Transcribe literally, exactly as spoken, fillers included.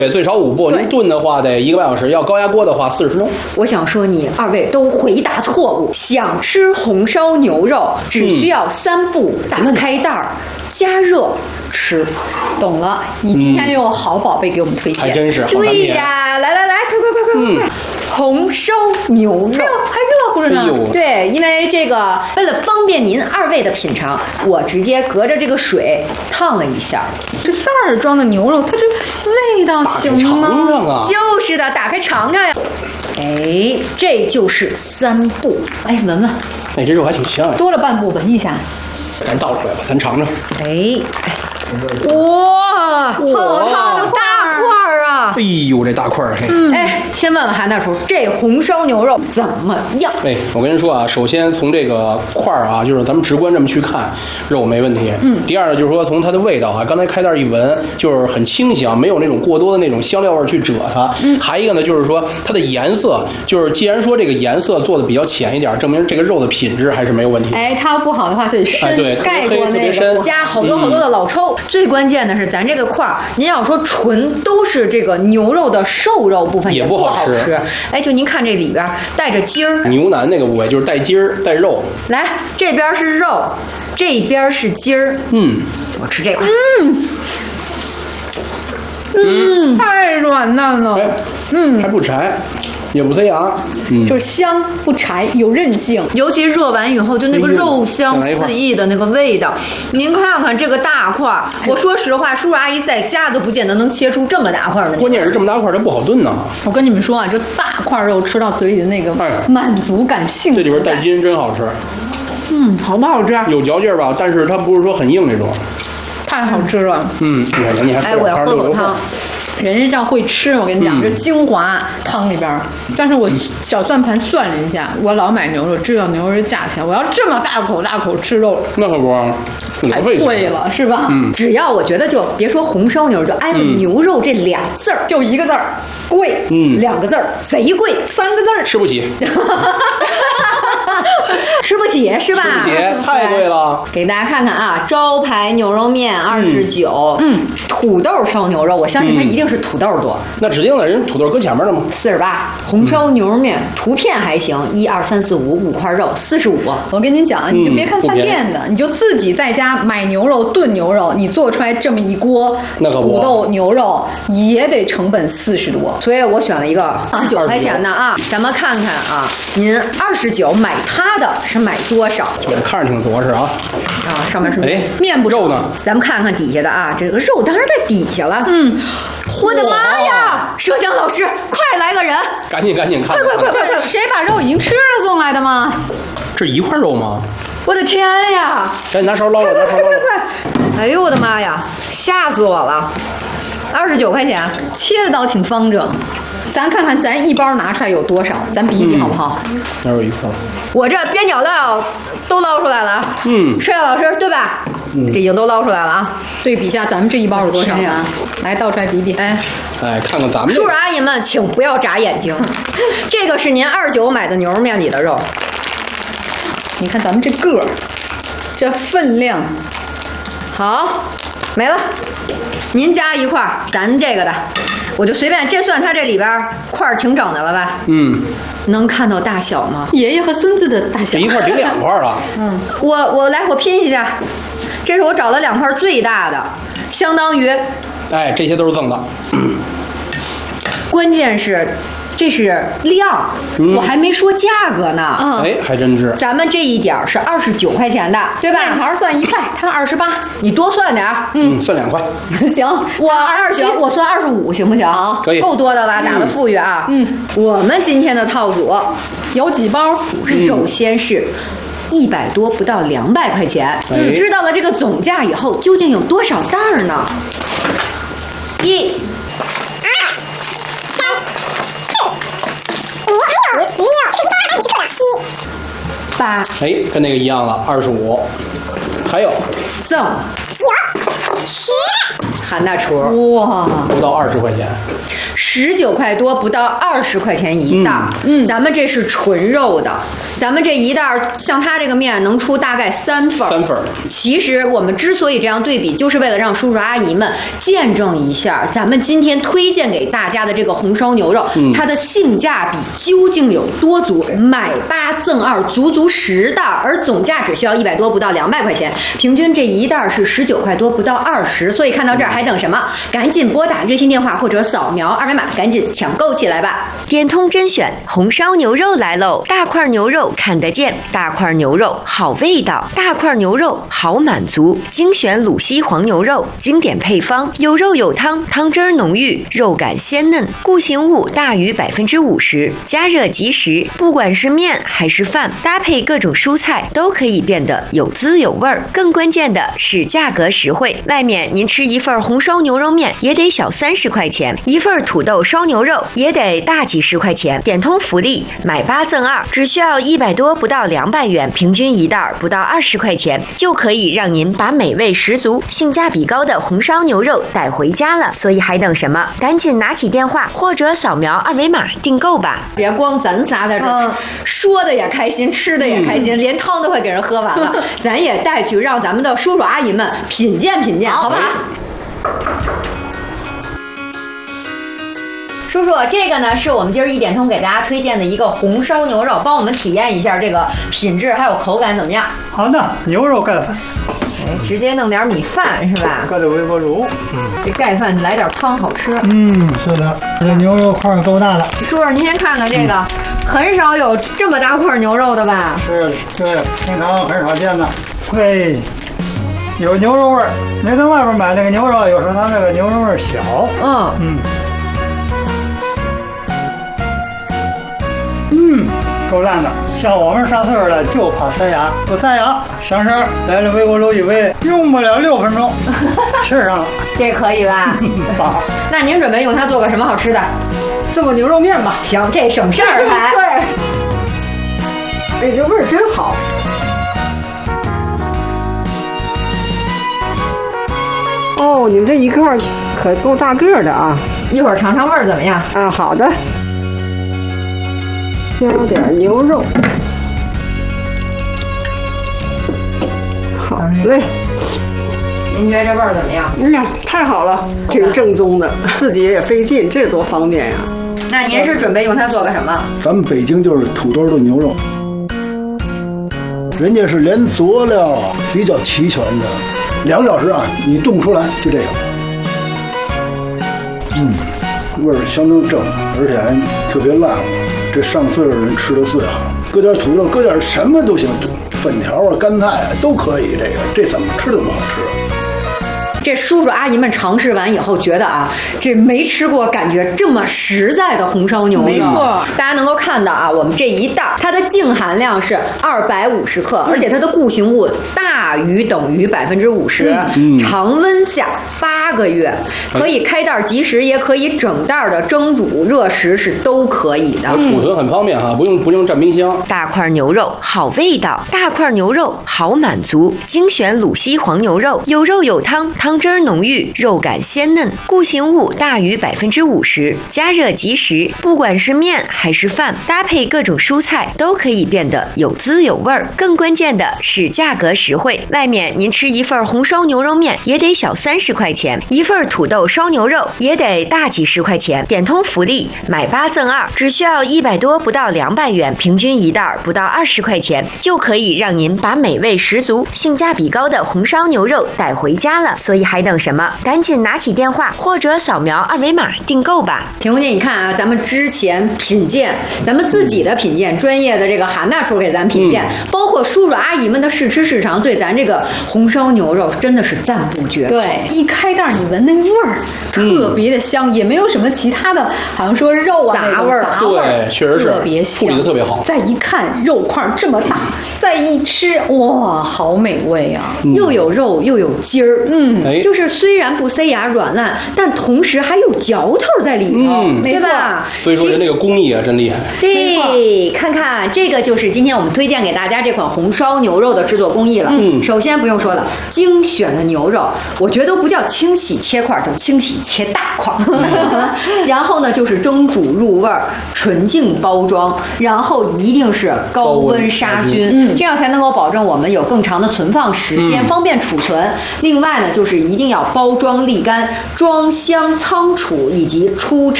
对，最少五步。您炖的话得一个半小时，要高压锅的话四十分钟。 我想说，你二位都回答错误。想吃红烧牛肉，只需要三步：打开袋儿，加热吃。 懂了，你今天又有好宝贝给我们推荐， 还真是。 对呀，来来来，快快快快快快！红烧牛肉还热乎着呢。 对，因为这个为了方便您二位的品尝，我直接隔着这个水烫了一下。 这袋儿装的牛肉，它这味道行吗？ 尝尝啊！ 就是的，打开尝尝呀。哎，这就是三步。哎，闻闻。 哎，这肉还挺香呀。 多了半步，闻一下。 咱倒出来吧，咱尝尝。 哎哎，哇，好大的大块儿啊！ 哎呦，这大块儿！ 嗯，哎，先问问韩大厨，这红烧牛肉怎么样？ 哎，我跟您说啊，首先从这个块儿啊，就是咱们直观这么去看，肉没问题。嗯。第二呢，就是说从它的味道啊，刚才开袋一闻，就是很清香，没有那种过多的那种香料味去遮它。嗯。还一个呢，就是说它的颜色，就是既然说这个颜色做的比较浅一点，证明这个肉的品质还是没有问题。 哎，它要不好的话，得深、 哎、对， 盖过那个， 加好多好多的老抽。嗯、最关键的是，咱这个块儿，您要说纯都是这个牛肉的瘦肉部分也不好吃。 好吃哎，就您看这里边带着筋儿， 牛腩那个部位就是带筋儿带肉。 来，这边是肉，这边是筋儿。 嗯， 我吃这块。 嗯。嗯，太软烂了。 哎，嗯，还不柴，也不塞牙，嗯， 就是香不柴，有韧性。 尤其热完以后，就那个肉香四溢的那个味道。您看看这个大块儿，我说实话，叔叔阿姨在家都不见得能切出这么大块的。 关键是这么大块它不好炖呢。 我跟你们说啊，就大块肉吃到嘴里的那个满足感、幸福感。 这里边带筋真好吃。 嗯，好不好吃？ 有嚼劲儿吧，但是它不是说很硬那种。 太好吃了。 嗯，你看你还哎，我要喝口汤。 人家这样会吃，我跟你讲，嗯、这精华汤里边。但是我小算盘算了一下，我老买牛肉，知道牛肉价钱，我要这么大口大口吃肉， 那可不， 太贵了，是吧？ 嗯， 只要我觉得就别说红烧牛肉，就挨着牛肉这俩字儿， 嗯、就一个字儿贵， 嗯， 两个字儿贼贵，三个字儿吃不起。 吃不起是吧？ 吃不起，太贵了。 给大家看看啊，招牌牛肉面二十九，嗯，土豆烧牛肉，我相信它一定是土豆多。 嗯、那指定的人土豆搁前面了吗？ 四十八，红烧牛肉面、嗯、图片还行，一二三四五五块肉，四十五。 我跟你讲，你就别看饭店的，嗯、你就自己在家买牛肉炖牛肉，你做出来这么一锅土豆牛肉也得成本四十多。 所以我选了一个二十九块钱的啊，咱们看看啊，您二十九买它的是买多少？ 我看着挺着实啊。 啊，上面是哎面不肉呢？ 咱们看看底下的啊，这个肉当然在底下了。 嗯， 我的妈呀！麝香老师，快来个人！ 赶紧赶紧看！ 快快快快快！ 谁把肉已经吃了送来的吗？ 这一块肉吗？ 我的天呀！ 赶紧拿勺捞捞，拿勺捞捞！ 快快快！哎呦我的妈呀！吓死我了！二十九块钱， 切的倒挺方正。咱看看咱一包拿出来有多少，咱比一比好不好？ 哪有一块？ 我这边角料都捞出来了。 嗯， 帅老师对吧？嗯，这已经都捞出来了啊。 对比一下咱们这一包有多少啊？来倒出来比比。 哎哎，看看咱们。 叔叔阿姨们，请不要眨眼睛。这个是您二九买的牛肉面里的肉。 你看咱们这个儿，这分量， 好，没了。您加一块，咱这个的，我就随便，这算它这里边块儿挺整的了吧？ 嗯， 能看到大小吗？ 爷爷和孙子的大小。 这一块顶两块了。 嗯，我我来，我拼一下，这是我找了两块最大的，相当于， 哎，这些都是赠的。 关键是。这是量，嗯、我还没说价格呢。 嗯， 哎，还真是。 咱们这一点是二十九块钱的，对吧？ 面条算一块，他二十八， 你多算点儿。 嗯，算两块。 行，我二十，我算二十五，行不行？ 可以， 够多的吧？打的富裕啊。 嗯， 我们今天的套组有几包？ 首先是。一百多不到两百块钱， 哎、 知道了这个总价以后，究竟有多少袋儿呢？一、二、三、四、五、六、七、八， 哎，跟那个一样了，二十五。还有赠九、十、 韩大厨， 哇， 不到二十块钱， 十九块多，不到二十块钱一袋。 嗯， 咱们这是纯肉的，咱们这一袋像它这个面能出大概三份。 三份。 其实我们之所以这样对比，就是为了让叔叔阿姨们见证一下咱们今天推荐给大家的这个红烧牛肉，嗯、它的性价比究竟有多足。买八赠二，足足十袋，而总价只需要一百多，不到两百块钱，平均这一袋是十九块多，不到二十。所以看到这儿还等什么？赶紧拨打热线电话或者扫描二维码，赶紧抢购起来吧！ 点通甄选红烧牛肉来喽！大块牛肉看得见，大块牛肉好味道，大块牛肉好满足。精选鲁西黄牛肉，经典配方，有肉有汤，汤汁儿浓郁，肉感鲜嫩，固形物大于百分之五十，加热即食，不管是面还是饭，搭配各种蔬菜都可以变得有滋有味儿。更关键的是价格实惠，外面您吃一份红烧牛肉面也得小三十块钱，一份土豆烧牛肉也得大几十块钱。点通福利，买八赠二，只需要一百多，不到两百元，平均一袋不到二十块钱，就可以让您把美味十足、性价比高的红烧牛肉带回家了。所以还等什么？赶紧拿起电话或者扫描二维码订购吧！ 别光咱仨在这儿、嗯、说的也开心，吃的也开心，嗯、连汤都快给人喝完了。咱也带去让咱们的叔叔阿姨们品鉴品鉴，好不好？叔叔，这个呢是我们今儿一点通给大家推荐的一个红烧牛肉，帮我们体验一下这个品质还有口感怎么样？ 好的，牛肉盖饭， 哎，直接弄点米饭是吧？ 搁点微波炉， 嗯，这盖饭来点汤好吃。 嗯，是的，这牛肉块够大的。 叔叔，您先看看这个，嗯、很少有这么大块牛肉的吧？ 是，对，平常很少见的。对。有牛肉味儿，您在外边买那个牛肉，有时候它那个牛肉味儿小。 嗯嗯嗯，够烂的。像我们上岁数了，就怕塞牙，不塞牙，上身来了微波炉一煨，用不了六分钟，吃上了。 这可以吧？ 好。 那您准备用它做个什么好吃的？ 做个牛肉面吧。 行，这省事儿还。 对。哎，这味儿真好。哦，你们这一块可够大个的啊！ 一会儿尝尝味儿怎么样？ 啊，好的。加点牛肉，好嘞。 您觉得这味儿怎么样？ 哎呀，太好了，挺正宗的，自己也费劲，这多方便呀！ 那您是准备用它做个什么？ 咱们北京就是土豆炖牛肉，人家是连佐料比较齐全的。两个小时啊，你炖不出来，就这个，嗯，味儿相当正，而且还特别辣，这上岁数人吃的最好。搁点土豆，搁点什么都行，粉条啊、干菜啊都可以。这个这怎么吃都不好吃。 这叔叔阿姨们尝试完以后，觉得啊，这没吃过感觉这么实在的红烧牛肉。 没错， 大家能够看到啊，我们这一袋它的净含量是二百五十克，而且它的固形物大于等于百分之五十，常温下八个月，可以开袋即食，也可以整袋的蒸煮、热食是都可以的。 储存很方便哈，不用不用占冰箱。 大块牛肉好味道，大块牛肉好满足。精选鲁西黄牛肉，有肉有汤，汤汁儿浓郁，肉感鲜嫩，固形物大于百分之五十，加热即食，不管是面还是饭，搭配各种蔬菜都可以变得有滋有味儿。更关键的是价格实惠，外面您吃一份红烧牛肉面也得小三十块钱，一份土豆烧牛肉也得大几十块钱。点通福利，买八赠二，只需要一百多，不到两百元，平均一袋不到二十块钱，就可以让您把美味十足、性价比高的红烧牛肉带回家了。所以还等什么？赶紧拿起电话或者扫描二维码订购吧。 婷婷姐，你看啊，咱们之前品鉴，咱们自己的品鉴，专业的这个韩大厨给咱品鉴，嗯、包括叔叔阿姨们的试吃试尝，对咱这个红烧牛肉真的是赞不绝口。 对，一开袋你闻那味儿特别的香，嗯、也没有什么其他的，好像说肉啊杂味儿， 杂味儿， 对，确实是特别香， 处理的特别好。 再一看肉块这么大，再一吃，哇，好美味啊！ 嗯、又有肉又有筋儿，嗯，哎、就是虽然不塞牙软烂，但同时还有嚼头在里头，嗯、对吧？ 所以说人那个工艺啊，真厉害。 对，看看这个就是今天我们推荐给大家这款红烧牛肉的制作工艺了。嗯，首先不用说了，精选的牛肉，我觉得都不叫清洗切块叫清洗切大块，然后呢就是蒸煮入味儿，纯净包装，然后一定是高温杀菌，嗯，这样才能够保证我们有更长的存放时间，嗯、方便储存。另外呢，就是一定要包装沥干，装箱仓储以及出